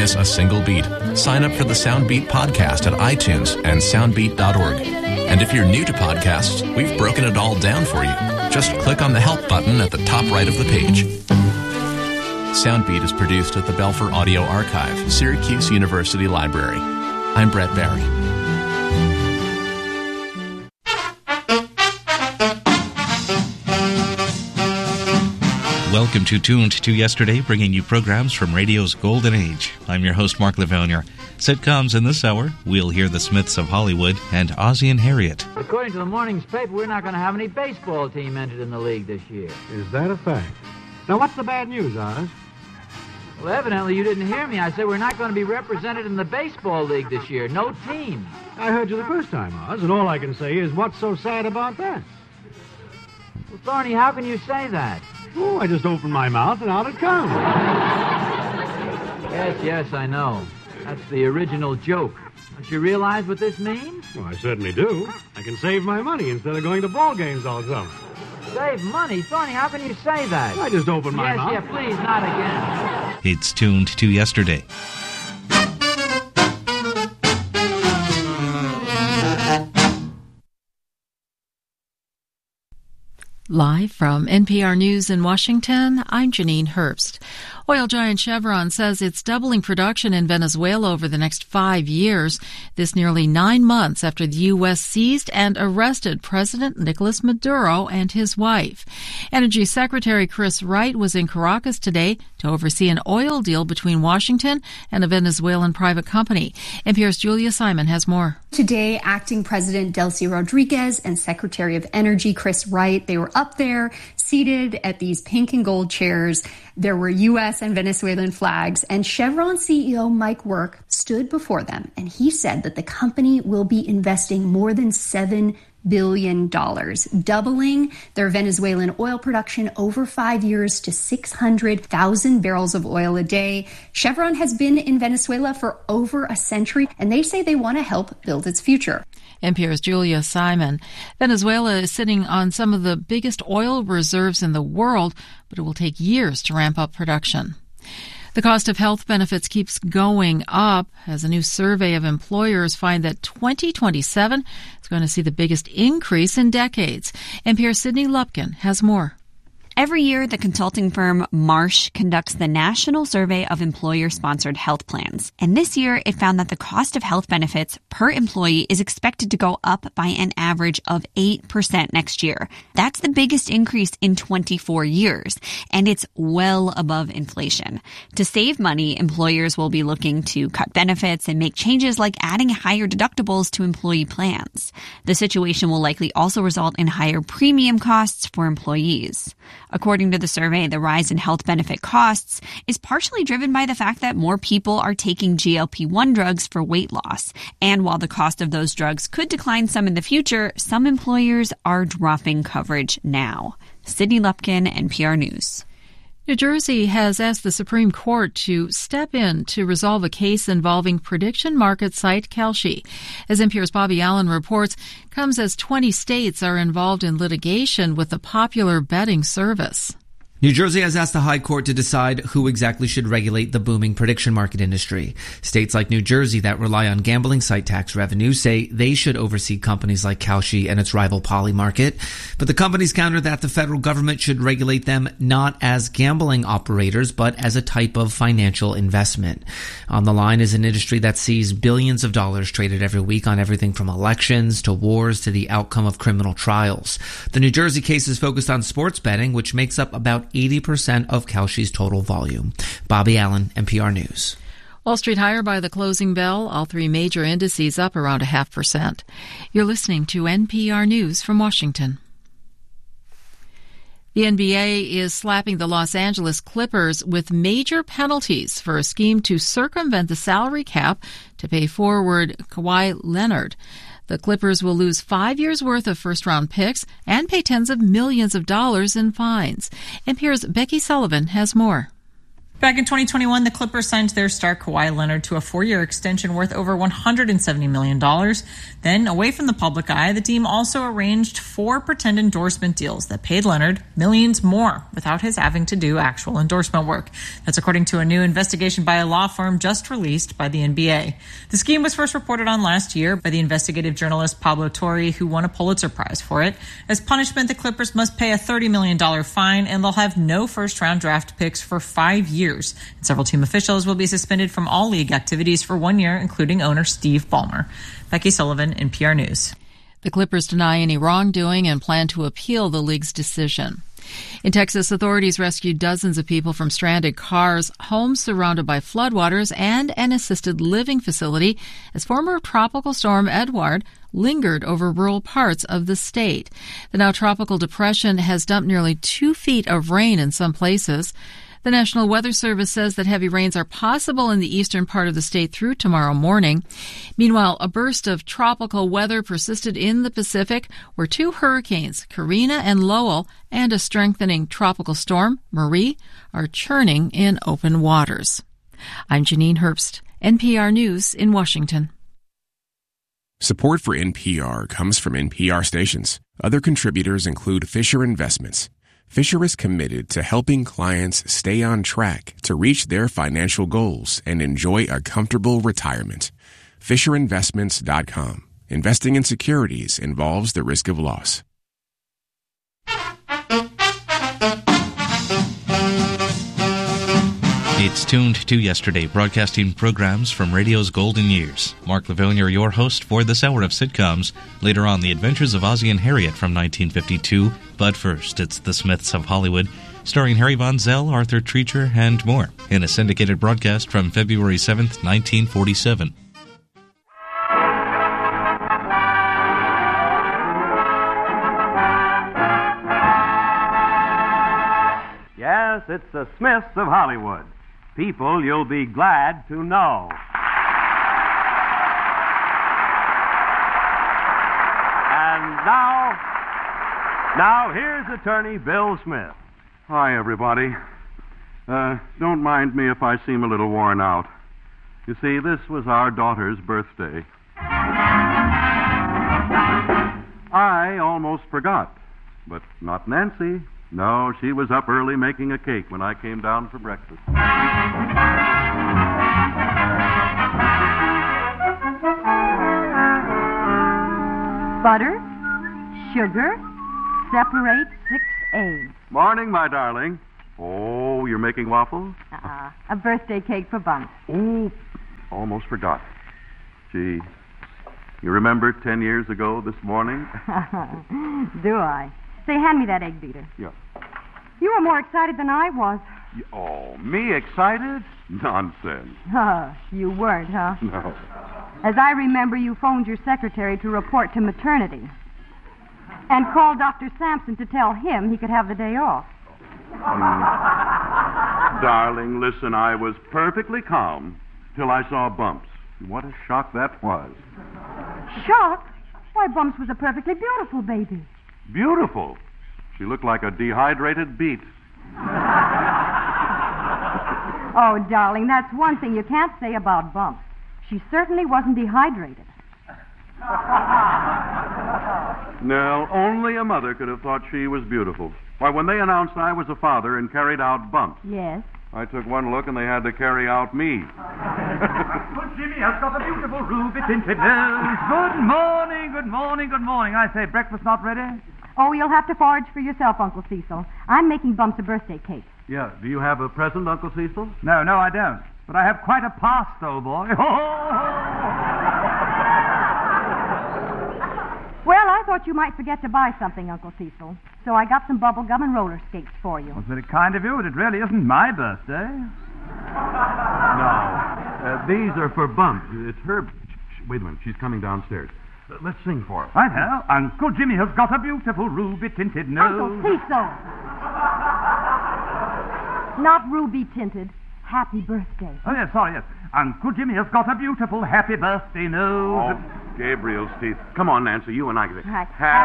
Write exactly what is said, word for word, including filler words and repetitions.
miss a single beat. Sign up for the Soundbeat podcast at iTunes and soundbeat dot org. And if you're new to podcasts, we've broken it all down for you. Just click on the help button at the top right of the page. Soundbeat is produced at the Belfer Audio Archive, Syracuse University Library. I'm Brett Barry. Welcome to Tuned to Yesterday, bringing you programs from radio's golden age. I'm your host, Mark Lavounier. Sitcoms in this hour, we'll hear The Smiths of Hollywood and Ozzie and Harriet. According to the morning's paper, we're not going to have any baseball team entered in the league this year. Is that a fact? Now, what's the bad news, Oz? Well, evidently you didn't hear me. I said we're not going to be represented in the baseball league this year. No team. I heard you the first time, Oz, and all I can say is, what's so sad about that? Well, Thorny, how can you say that? Oh, I just opened my mouth and out it comes. Yes, yes, I know. That's the original joke. Don't you realize what this means? Well, I certainly do. I can save my money instead of going to ball games all summer. Save money? Thorny, how can you say that? I just opened my yes, mouth. Yes, yeah, please, not again. It's Tuned to Yesterday. Live from N P R News in Washington, I'm Janine Herbst. Oil giant Chevron says it's doubling production in Venezuela over the next five years, this nearly nine months after the U S seized and arrested President Nicolas Maduro and his wife. Energy Secretary Chris Wright was in Caracas today to oversee an oil deal between Washington and a Venezuelan private company. N P R's Julia Simon has more. Today, Acting President Delcy Rodriguez and Secretary of Energy Chris Wright, they were up there, seated at these pink and gold chairs. There were U S and Venezuelan flags, and Chevron C E O Mike Wirth stood before them, and he said that the company will be investing more than seven billion dollars, doubling their Venezuelan oil production over five years to six hundred thousand barrels of oil a day. Chevron has been in Venezuela for over a century, and they say they want to help build its future. N P R's Julia Simon. Venezuela is sitting on some of the biggest oil reserves in the world, but it will take years to ramp up production. The cost of health benefits keeps going up as a new survey of employers find that twenty twenty-seven is going to see the biggest increase in decades. N P R's Sydney Lupkin has more. Every year, the consulting firm Marsh conducts the National Survey of Employer-Sponsored Health Plans. And this year, it found that the cost of health benefits per employee is expected to go up by an average of eight percent next year. That's the biggest increase in twenty-four years, and it's well above inflation. To save money, employers will be looking to cut benefits and make changes like adding higher deductibles to employee plans. The situation will likely also result in higher premium costs for employees. According to the survey, the rise in health benefit costs is partially driven by the fact that more people are taking G L P one drugs for weight loss. And while the cost of those drugs could decline some in the future, some employers are dropping coverage now. Sydney Lupkin, N P R News. New Jersey has asked the Supreme Court to step in to resolve a case involving prediction market site Kalshi. As N P R's Bobby Allen reports, comes as twenty states are involved in litigation with the popular betting service. New Jersey has asked the High Court to decide who exactly should regulate the booming prediction market industry. States like New Jersey that rely on gambling site tax revenue say they should oversee companies like Kalshi and its rival Polymarket. But the companies counter that the federal government should regulate them not as gambling operators, but as a type of financial investment. On the line is an industry that sees billions of dollars traded every week on everything from elections to wars to the outcome of criminal trials. The New Jersey case is focused on sports betting, which makes up about eighty percent of Kalshi's total volume. Bobby Allen, N P R News. Wall Street higher by the closing bell. All three major indices up around a half percent. You're listening to N P R News from Washington. The N B A is slapping the Los Angeles Clippers with major penalties for a scheme to circumvent the salary cap to pay forward Kawhi Leonard. The Clippers will lose five years' worth of first-round picks and pay tens of millions of dollars in fines. N P R's Becky Sullivan has more. Back in twenty twenty-one, the Clippers signed their star Kawhi Leonard to a four-year extension worth over one hundred seventy million dollars. Then, away from the public eye, the team also arranged four pretend endorsement deals that paid Leonard millions more without his having to do actual endorsement work. That's according to a new investigation by a law firm just released by the N B A. The scheme was first reported on last year by the investigative journalist Pablo Torre, who won a Pulitzer Prize for it. As punishment, the Clippers must pay a thirty million dollars fine, and they'll have no first-round draft picks for five years. And several team officials will be suspended from all league activities for one year, including owner Steve Ballmer. Becky Sullivan, N P R News. The Clippers deny any wrongdoing and plan to appeal the league's decision. In Texas, authorities rescued dozens of people from stranded cars, homes surrounded by floodwaters, and an assisted living facility as former tropical storm Edward lingered over rural parts of the state. The now tropical depression has dumped nearly two feet of rain in some places. The National Weather Service says that heavy rains are possible in the eastern part of the state through tomorrow morning. Meanwhile, a burst of tropical weather persisted in the Pacific, where two hurricanes, Karina and Lowell, and a strengthening tropical storm, Marie, are churning in open waters. I'm Janine Herbst, N P R News in Washington. Support for N P R comes from N P R stations. Other contributors include Fisher Investments. Fisher is committed to helping clients stay on track to reach their financial goals and enjoy a comfortable retirement. Fisher Investments dot com. Investing in securities involves the risk of loss. It's tuned to yesterday, broadcasting programs from radio's golden years. Mark Lavonia, your host for this hour of sitcoms. Later on, The Adventures of Ozzie and Harriet from nineteen fifty-two. But first, it's The Smiths of Hollywood, starring Harry Von Zell, Arthur Treacher, and more, in a syndicated broadcast from February seventh, nineteen forty-seven. Yes, it's the Smiths of Hollywood. People you'll be glad to know. And now, now here's attorney Bill Smith. Hi, everybody. Uh, don't mind me if I seem a little worn out. You see, this was our daughter's birthday. I almost forgot, but not Nancy. No, she was up early making a cake when I came down for breakfast. Butter, sugar, separate six eggs. Morning, my darling. Oh, you're making waffles? Uh-uh. A birthday cake for Bunce. Oh, almost forgot. Gee, you remember ten years ago this morning? Do I? Say, hand me that egg beater. Yeah. You were more excited than I was. Oh, me excited? Nonsense. Oh, you weren't, huh? No. As I remember, you phoned your secretary to report to maternity and called Doctor Sampson to tell him he could have the day off. Um, darling, listen, I was perfectly calm till I saw Bumps. What a shock that was. Shock? Why, Bumps was a perfectly beautiful baby. Beautiful. She looked like a dehydrated beet. Oh, darling, that's one thing you can't say about Bumps. She certainly wasn't dehydrated. No, only a mother could have thought she was beautiful. Why, when they announced I was a father and carried out Bumps, yes, I took one look and they had to carry out me. Well, Jimmy has got a beautiful ruby tinted nose. Good morning, good morning, good morning. I say, breakfast not ready? Oh, you'll have to forage for yourself, Uncle Cecil. I'm making Bumps a birthday cake. Yeah, do you have a present, Uncle Cecil? No, no, I don't. But I have quite a past, old boy. Well, I thought you might forget to buy something, Uncle Cecil. So I got some bubble gum and roller skates for you. Well, it's very kind of you, but it really isn't my birthday. No. Uh, these are for Bumps. It's her... Wait a minute. She's coming downstairs. Uh, let's sing for her. Right now, Uncle Jimmy has got a beautiful ruby-tinted nose. Uncle Cecil! Not ruby-tinted. Happy birthday. Oh, yes, sorry, yes. Uncle Jimmy has got a beautiful happy birthday nose. Oh, Gabriel's teeth. Come on, Nancy, you and I. Right. Happy